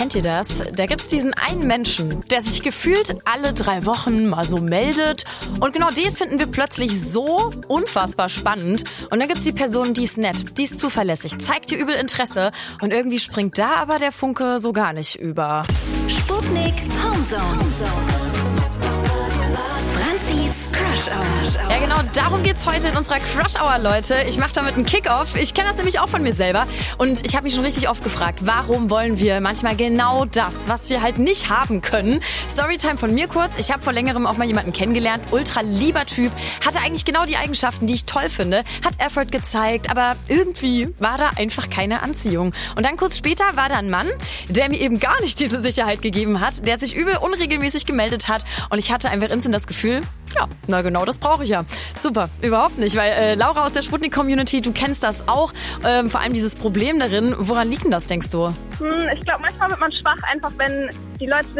Kennt ihr das? Da gibt's diesen einen Menschen, der sich gefühlt alle 3 Wochen mal so meldet. Und genau den finden wir plötzlich so unfassbar spannend. Und dann gibt's die Person, die ist nett, die ist zuverlässig, zeigt dir übel Interesse. Und irgendwie springt da aber der Funke so gar nicht über. Sputnik Homezone. Franzis Crush Hour. Ja, genau, darum geht's heute in unserer Crush Hour, Leute. Ich mache damit einen Kick-Off. Ich kenne das nämlich auch von mir selber. Und ich habe mich schon richtig oft gefragt, warum wollen wir manchmal genau das, was wir halt nicht haben können? Storytime von mir kurz. Ich habe vor längerem auch mal jemanden kennengelernt. Ultra lieber Typ. Hatte eigentlich genau die Eigenschaften, die ich toll finde. Hat Effort gezeigt, aber irgendwie war da einfach keine Anziehung. Und dann kurz später war da ein Mann, der mir eben gar nicht diese Sicherheit gegeben hat, der sich übel unregelmäßig gemeldet hat. Und ich hatte einfach instant das Gefühl, ja, na genau, das brauche ich ja. Super, überhaupt nicht, weil Laura aus der Sputnik-Community, du kennst das auch, vor allem dieses Problem darin. Woran liegt denn das, denkst du? Ich glaube, manchmal wird man schwach, einfach wenn die Leute